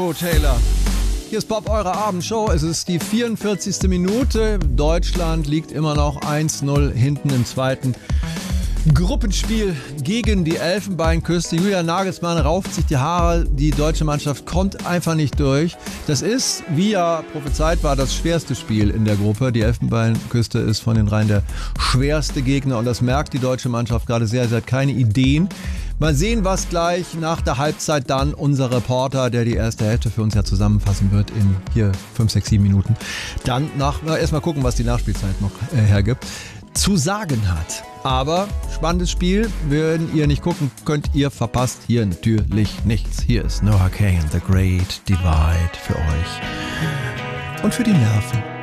Andrew Taylor. Hier ist Bob, eure Abendshow. Es ist die 44. Minute. Deutschland liegt immer noch 1-0 hinten im zweiten Gruppenspiel gegen die Elfenbeinküste. Julian Nagelsmann rauft sich die Haare. Die deutsche Mannschaft kommt einfach nicht durch. Das ist, wie ja prophezeit war, das schwerste Spiel in der Gruppe. Die Elfenbeinküste ist von den dreien der schwerste Gegner und das merkt die deutsche Mannschaft gerade sehr. Sie hat keine Ideen. Mal sehen, was gleich nach der Halbzeit dann unser Reporter, der die erste Hälfte für uns ja zusammenfassen wird in hier 5, 6, 7 Minuten, dann erstmal gucken, was die Nachspielzeit noch hergibt, zu sagen hat. Aber spannendes Spiel, wenn ihr nicht gucken könnt, ihr verpasst hier natürlich nichts. Hier ist Noah Kahan, The Great Divide für euch und für die Nerven.